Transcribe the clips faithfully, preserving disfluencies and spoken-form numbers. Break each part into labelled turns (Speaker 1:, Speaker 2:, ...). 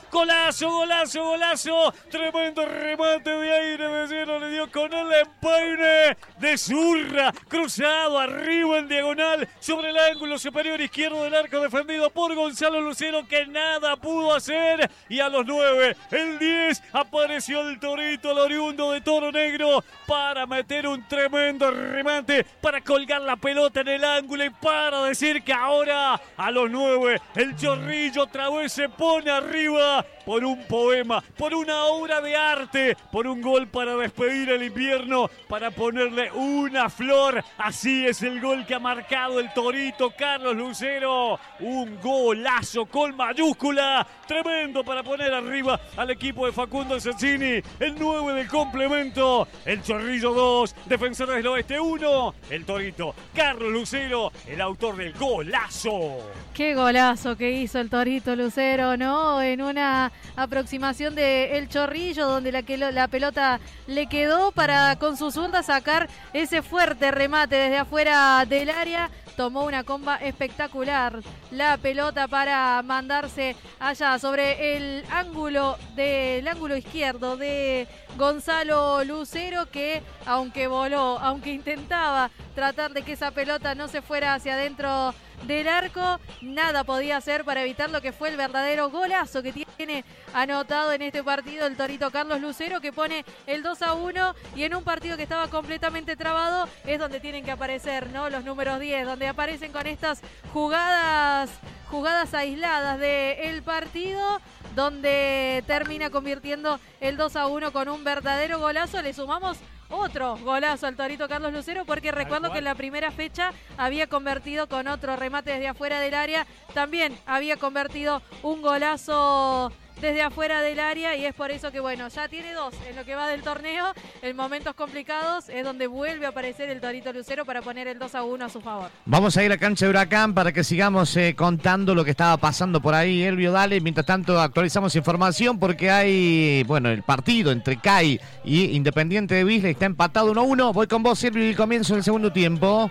Speaker 1: Golazo, golazo, golazo. Tremendo remate de aire de lleno. Le dio con el empeine de zurra. Cruzado arriba en diagonal sobre el ángulo superior izquierdo del arco, defendido por Gonzalo Lucero, que nada pudo hacer. Y a los nueve, el diez, apareció el Torito, el oriundo de Toro Negro, para meter un tremendo remate, para colgar la pelota en el ángulo y para decir que ahora a los nueve el Chorrillo otra vez se pone arriba por un poema, por una obra de arte, por un gol para despedir el invierno, para ponerle una flor. Así es el gol que ha marcado el Torito Carlos Lucero, un golazo con mayúscula, tremendo para poner arriba al equipo de Facundo Sensini, el nueve del complemento, el Chorrillo dos, Defensores del Oeste uno, el Torito Carlos Lucero, el autor del golazo.
Speaker 2: Qué golazo que hizo el Torito Lucero, ¿no? En una aproximación de El Chorrillo, donde la, que lo, la pelota le quedó para con su zurda sacar ese fuerte remate desde afuera del área. Tomó una comba espectacular la pelota para mandarse allá sobre el ángulo del ángulo izquierdo de Gonzalo Lucero, que aunque voló, aunque intentaba tratar de que esa pelota no se fuera hacia adentro del arco, nada podía hacer para evitar lo que fue el verdadero golazo que tiene anotado en este partido el Torito Carlos Lucero, que pone el dos a uno, y en un partido que estaba completamente trabado es donde tienen que aparecer, ¿no? Los números diez, donde aparecen con estas jugadas jugadas aisladas del partido, donde termina convirtiendo el dos a uno con un verdadero golazo. Le sumamos otro golazo al Torito Carlos Lucero, porque recuerdo que en la primera fecha había convertido con otro remate desde afuera del área, también había convertido un golazo desde afuera del área, y es por eso que bueno, ya tiene dos en lo que va del torneo. En momentos complicados es donde vuelve a aparecer el Torito Lucero para poner el dos a uno a su favor.
Speaker 3: Vamos a ir a cancha de Huracán para que sigamos eh, contando lo que estaba pasando por ahí. Elvio, dale. Mientras tanto actualizamos información, porque hay, bueno, el partido entre C A I y Independiente de Beasley está empatado uno a uno. Voy con vos, Elvio, y comienzo el segundo tiempo.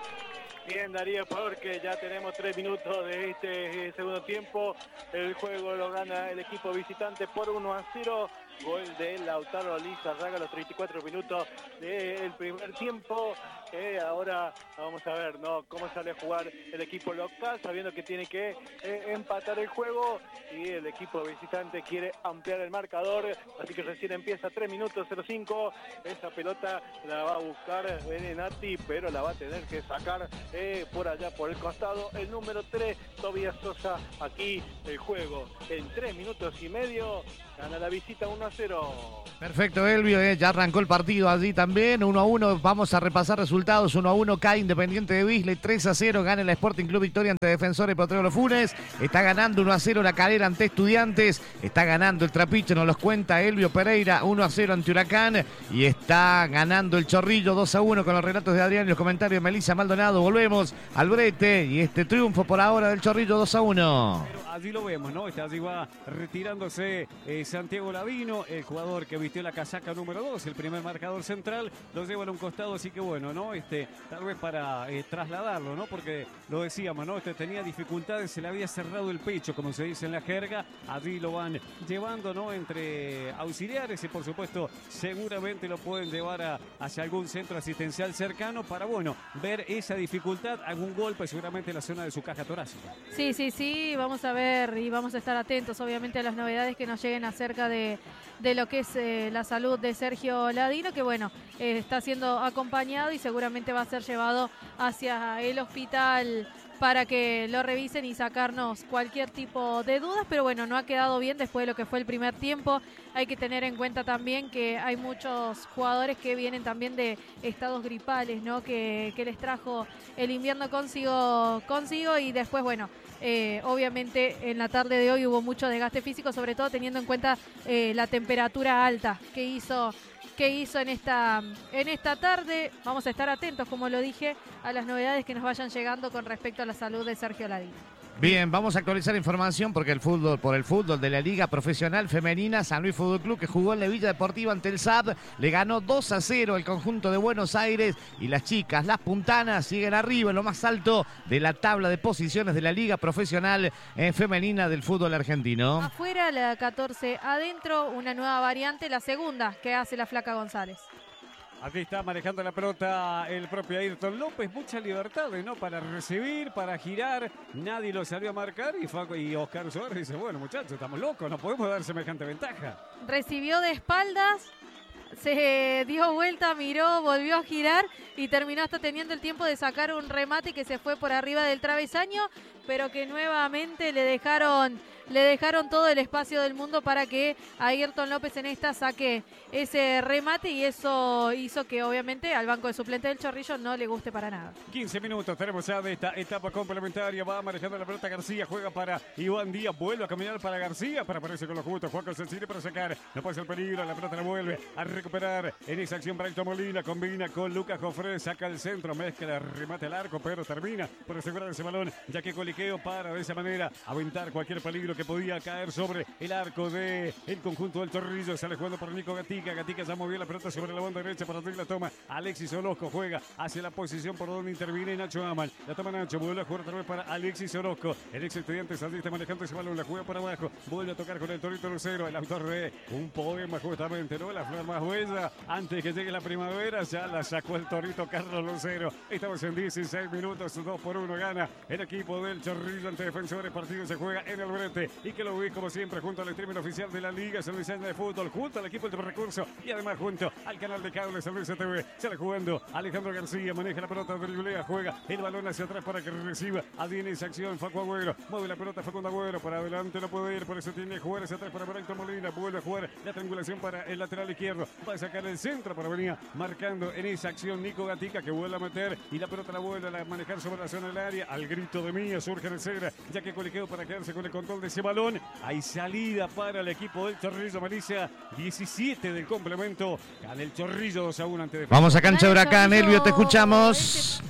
Speaker 4: Bien, Darío, porque ya tenemos tres minutos de este segundo tiempo. El juego lo gana el equipo visitante por uno a cero. Gol de Lautaro Lizarraga a los treinta y cuatro minutos del primer tiempo. Eh, ahora vamos a ver, ¿no?, cómo sale a jugar el equipo local, sabiendo que tiene que eh, empatar el juego, y el equipo visitante quiere ampliar el marcador. Así que recién empieza, tres minutos cero cinco. Esa pelota la va a buscar Benenati, pero la va a tener que sacar eh, por allá, por el costado, el número tres, Tobias Sosa. Aquí el juego en tres minutos y medio gana la visita uno a cero.
Speaker 3: Perfecto, Elvio, eh, ya arrancó el partido allí también, uno a uno. Vamos a repasar resultados. Uno a uno cae Independiente de Beasley, tres a cero gana el Sporting Club Victoria ante Defensores Petrolero Funes. Está ganando uno a cero la Calera ante Estudiantes. Está ganando el Trapiche, nos los cuenta Elvio Pereira, uno a cero ante Huracán. Y está ganando el Chorrillo dos a uno con los relatos de Adrián y los comentarios de Melissa Maldonado. Volvemos al brete y este triunfo por ahora del Chorrillo dos a uno.
Speaker 1: Pero allí lo vemos, ¿no? Está allí va retirándose eh, Santiago Lavino, el jugador que vistió la casaca número dos, el primer marcador central, lo lleva a un costado, así que bueno, ¿no? Este, tal vez para eh, trasladarlo, ¿no? Porque lo decíamos, ¿no? Este tenía dificultades, se le había cerrado el pecho, como se dice en la jerga. Allí lo van llevando, ¿no?, entre auxiliares, y por supuesto seguramente lo pueden llevar a, hacia algún centro asistencial cercano para, bueno, ver esa dificultad, algún golpe seguramente en la zona de su caja torácica.
Speaker 2: Sí, sí, sí, vamos a ver y vamos a estar atentos obviamente a las novedades que nos lleguen acerca de, de lo que es eh, la salud de Sergio Ladino, que bueno, eh, está siendo acompañado y seguramente va a ser llevado hacia el hospital para que lo revisen y sacarnos cualquier tipo de dudas, pero bueno, no ha quedado bien después de lo que fue el primer tiempo. Hay que tener en cuenta también que hay muchos jugadores que vienen también de estados gripales, ¿no?, que, que les trajo el invierno consigo, consigo y después, bueno, eh, obviamente en la tarde de hoy hubo mucho desgaste físico, sobre todo teniendo en cuenta eh, la temperatura alta que hizo que hizo en esta, en esta tarde. Vamos a estar atentos, como lo dije, a las novedades que nos vayan llegando con respecto a la salud de Sergio Ladino.
Speaker 3: Bien, vamos a actualizar información porque el fútbol, por el fútbol de la Liga Profesional Femenina, San Luis Fútbol Club, que jugó en la Villa Deportiva ante el S A D, le ganó dos a cero el conjunto de Buenos Aires y las chicas, las puntanas, siguen arriba en lo más alto de la tabla de posiciones de la Liga Profesional eh, Femenina del fútbol argentino.
Speaker 2: Afuera la catorce, adentro una nueva variante, la segunda que hace la Flaca González.
Speaker 1: Aquí está manejando la pelota el propio Ayrton López. Mucha libertad, ¿no? Para recibir, para girar. Nadie lo salió a marcar. Y, Faco, y Oscar Suárez dice, bueno, muchachos, estamos locos. No podemos dar semejante ventaja.
Speaker 2: Recibió de espaldas. Se dio vuelta, miró, volvió a girar y terminó hasta teniendo el tiempo de sacar un remate que se fue por arriba del travesaño, pero que nuevamente le dejaron, le dejaron todo el espacio del mundo para que Ayrton López en esta saque ese remate y eso hizo que obviamente al banco de suplentes del Chorrillo no le guste para nada.
Speaker 1: quince minutos tenemos ya de esta etapa complementaria. Va manejando la pelota García, juega para Iván Díaz, vuelve a caminar para García, para aparecer con los justos, Juan Constantino para sacar, no pasa el peligro, la pelota la vuelve a recuperar en esa acción. Brighton Molina combina con Lucas Jofré, saca el centro, mezcla, remate al arco, pero termina por asegurar ese balón, ya que Coliqueo para de esa manera aventar cualquier peligro que podía caer sobre el arco de el conjunto del Chorrillo. Sale jugando por Nico Gatica, Gatica ya movió la pelota sobre la banda derecha para la toma. Alexis Orozco juega hacia la posición por donde interviene Nacho Amal, la toma Nacho, vuelve a jugar otra vez para Alexis Orozco, el ex estudiante saldista manejando ese balón, la juega para abajo, vuelve a tocar con el Torito Lucero, el autor de un poema justamente, ¿no? La flor más bella, antes que llegue la primavera, ya la sacó el Torito Carlos Lucero. Estamos en dieciséis minutos, dos por uno gana el equipo del Chorrillo ante Defensores. Partido se juega en el Brete y que lo vi como siempre junto al streaming oficial de la Liga San Luis de Fútbol, junto al equipo de recursos y además junto al canal de cable San Luis T V. Sale jugando Alejandro García, maneja la pelota, driblea, juega el balón hacia atrás para que reciba. Adviene esa acción, Facu Agüero, mueve la pelota Facundo Agüero, para adelante no puede ir, por eso tiene que jugar hacia atrás para Brighton Molina, vuelve a jugar la triangulación para el lateral izquierdo, va a sacar el centro para venir marcando en esa acción Nico Gatica, que vuelve a meter y la pelota la vuelve a manejar sobre la zona del área. Al grito de Mía surge en el Segre, ya que Coliqueo para quedarse con el control de ese balón. Hay salida para el equipo del Chorrillo. Malicia diecisiete del complemento, gana el Chorrillo dos a uno ante Defensor.
Speaker 3: Vamos a cancha de Huracán, Elvio, te escuchamos.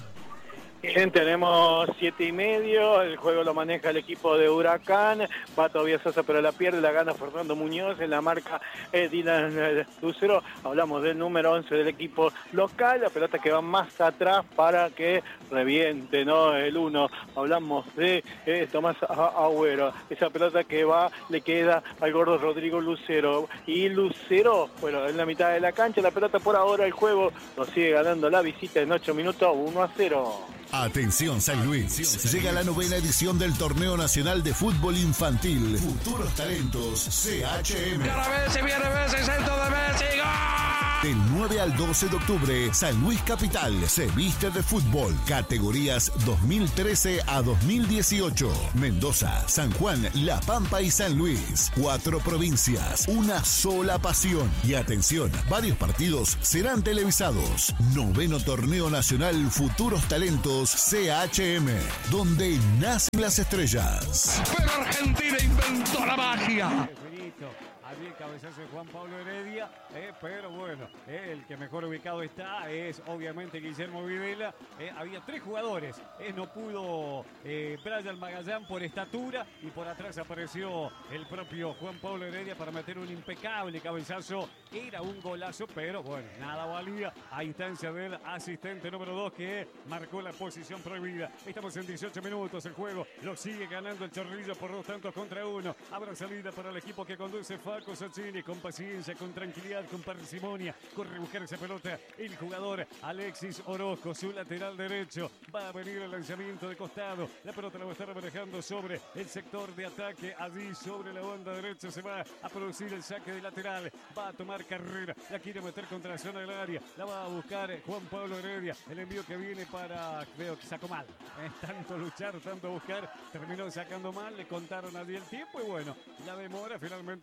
Speaker 4: Bien, tenemos siete y medio, el juego lo maneja el equipo de Huracán, va todavía Sosa pero la pierde, la gana Fernando Muñoz, en la marca eh, Dylan eh, Lucero, hablamos del número once del equipo local, la pelota que va más atrás para que reviente, ¿no? El uno, hablamos de eh, Tomás Agüero, esa pelota que va, le queda al gordo Rodrigo Lucero, y Lucero, bueno, en la mitad de la cancha, la pelota por ahora, el juego lo sigue ganando la visita en ocho minutos, uno a cero.
Speaker 5: Atención San Luis, llega la novena edición del Torneo Nacional de Fútbol Infantil Futuros Talentos C H M.
Speaker 6: Messi, viene Messi, centro de Messi, ¡gol!
Speaker 5: Del nueve al doce de octubre, San Luis Capital se viste de fútbol. Categorías dos mil trece a dos mil dieciocho. Mendoza, San Juan, La Pampa y San Luis. Cuatro provincias, una sola pasión. Y atención, varios partidos serán televisados. Noveno Torneo Nacional Futuros Talentos C H M, donde nacen las estrellas.
Speaker 6: Pero Argentina inventó la magia.
Speaker 1: Allí el cabezazo de Juan Pablo Heredia, eh, pero bueno, eh, el que mejor ubicado está es obviamente Guillermo Videla. Eh, había tres jugadores, eh, no pudo eh, Brian Magallán por estatura y por atrás apareció el propio Juan Pablo Heredia para meter un impecable cabezazo. Era un golazo, pero bueno, nada valía a instancia del asistente número dos que marcó la posición prohibida. Estamos en dieciocho minutos, el juego lo sigue ganando el Chorrillo por dos tantos contra uno. Habrá salida para el equipo que conduce Faco Saccini, con paciencia, con tranquilidad, con parsimonia, corre a buscar esa pelota el jugador Alexis Orozco, su lateral derecho, va a venir el lanzamiento de costado, la pelota la va a estar manejando sobre el sector de ataque, allí sobre la banda derecha se va a producir el saque de lateral, va a tomar carrera, la quiere meter contra la zona del área, la va a buscar Juan Pablo Heredia, el envío que viene para, veo que sacó mal, eh, tanto luchar, tanto buscar, terminó sacando mal, le contaron allí el tiempo y bueno, la demora finalmente hace que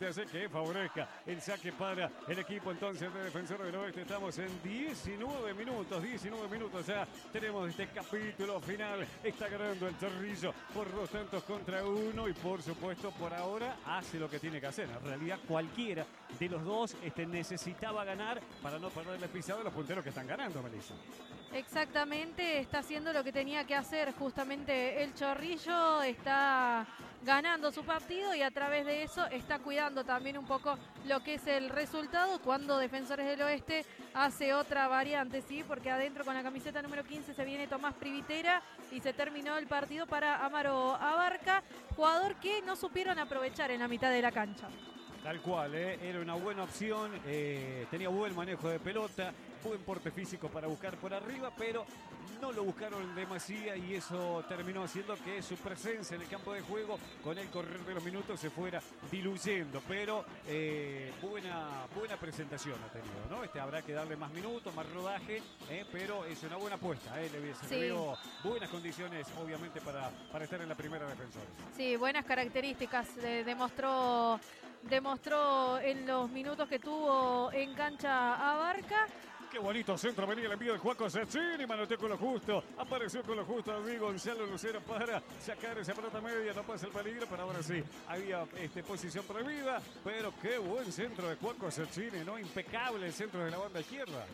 Speaker 1: que favorezca el saque para el equipo entonces de Defensor del Oeste. Estamos en diecinueve minutos, diecinueve minutos ya tenemos este capítulo final. Está ganando el Chorrillo por dos tantos contra uno y por supuesto por ahora hace lo que tiene que hacer. En realidad cualquiera de los dos este, necesitaba ganar para no perderle pisado a los punteros que están ganando, Melissa.
Speaker 2: Exactamente, está haciendo lo que tenía que hacer justamente el Chorrillo, está ganando su partido y a través de eso está cuidando también un poco lo que es el resultado cuando Defensores del Oeste hace otra variante, ¿sí? Porque adentro con la camiseta número quince se viene Tomás Privitera y se terminó el partido para Amaro Abarca, jugador que no supieron aprovechar en la mitad de la cancha.
Speaker 1: Tal cual, ¿eh? Era una buena opción, eh, tenía buen manejo de pelota, buen porte físico para buscar por arriba, pero no lo buscaron en demasía y eso terminó haciendo que su presencia en el campo de juego con el correr de los minutos se fuera diluyendo, pero eh, buena, buena presentación ha tenido, ¿no? Este, habrá que darle más minutos, más rodaje, eh, pero es una buena apuesta, ¿eh? Le, se
Speaker 2: sí.
Speaker 1: le veo buenas condiciones, obviamente, para, para estar en la primera Defensores.
Speaker 2: Sí, buenas características, eh, demostró... Demostró en los minutos que tuvo en cancha Abarca.
Speaker 1: Qué bonito centro, venía el envío de Juaco Sacchini, manoteó con lo justo, apareció con lo justo David Gonzalo Lucero para sacar esa pelota media, no pasa el peligro, pero ahora sí, había este, posición prohibida, pero qué buen centro de Juaco Sacchini, ¿no? Impecable el centro de la banda izquierda.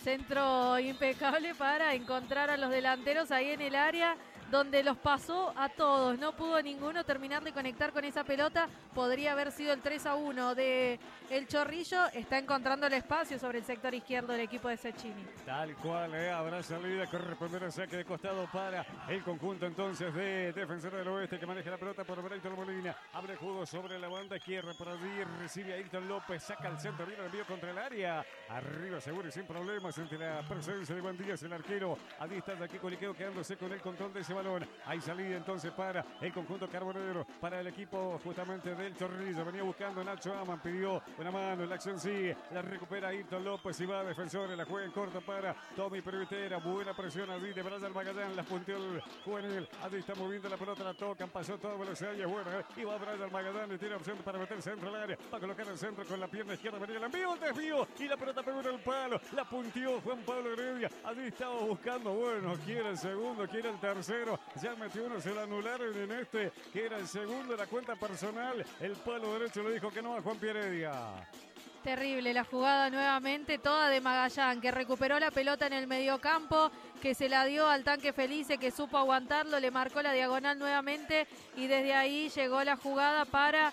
Speaker 2: Centro impecable para encontrar a los delanteros ahí en el área, donde los pasó a todos, no pudo ninguno terminar de conectar con esa pelota, podría haber sido el tres a uno de el Chorrillo, está encontrando el espacio sobre el sector izquierdo del equipo de Sacchini.
Speaker 1: Tal cual, eh, habrá salida, corresponderá el saque de costado para el conjunto entonces de Defensor del Oeste que maneja la pelota por Brayton Molina, abre juego sobre la banda izquierda, por allí recibe a Ayrton López, saca el centro, viene el envío contra el área, arriba seguro y sin problemas entre la presencia de Juan Díaz, el arquero, a distancia aquí Coliqueo quedándose con el control de ese balón. Hay salida entonces para el conjunto carbonero, para el equipo justamente del Chorrillo. Venía buscando Nacho Aman, pidió una mano, la acción sigue, la recupera Ayrton López y va a Defensores, la juega en corto para Tommy Privitera, buena presión allí de Brian Magallán, la punteó el juvenil, allí está moviendo la pelota, la tocan, pasó toda velocidad y es buena, ¿eh? Y va Brian Magallán y tiene opción para meter centro al área, va a colocar el centro con la pierna izquierda, venía el envío, el desvío y la pelota pegó en el palo, la punteó Juan Pablo Heredia, allí estaba buscando, bueno, quiere el segundo, quiere el tercero, ya metió uno, se lo anularon en este, que era el segundo de la cuenta personal. El palo derecho le dijo que no a Juan Pieredia.
Speaker 2: Terrible la jugada nuevamente, toda de Magallán, que recuperó la pelota en el mediocampo, que se la dio al Tanque Felice, que supo aguantarlo, le marcó la diagonal nuevamente y desde ahí llegó la jugada para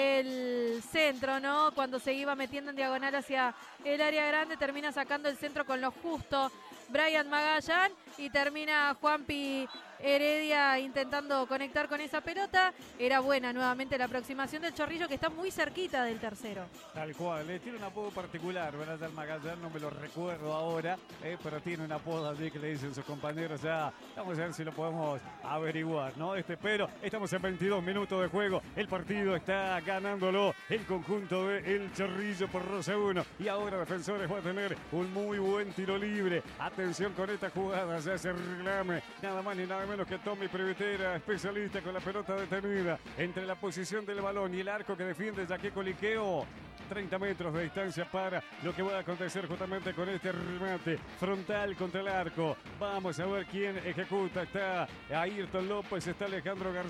Speaker 2: el centro, ¿no? Cuando se iba metiendo en diagonal hacia el área grande, termina sacando el centro con lo justo Brian Magallán y termina Juanpi Heredia intentando conectar con esa pelota. Era buena nuevamente la aproximación del Chorrillo, que está muy cerquita del tercero.
Speaker 1: Tal cual, eh, tiene un apodo particular, Brian Magallán, no me lo recuerdo ahora, eh, pero tiene un apodo allí que le dicen sus compañeros, ya vamos a ver si lo podemos averiguar, ¿no? Este, pero estamos en veintidós minutos de juego, el partido está ganándolo el conjunto de El Chorrillo por dos a uno y ahora Defensores va a tener un muy buen tiro libre. Atención con esta jugada, ya se reclame nada más ni nada menos que Tommy Privitera, especialista con la pelota detenida entre la posición del balón y el arco que defiende Jaque Coliqueo. treinta metros de distancia para lo que va a acontecer justamente con este remate frontal contra el arco. Vamos a ver quién ejecuta. Está Ayrton López, está Alejandro García.